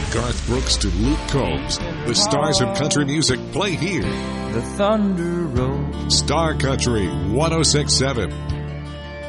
Garth Brooks to Luke Combs, the stars of country music play here. The thunder rolls. Star Country 106.7.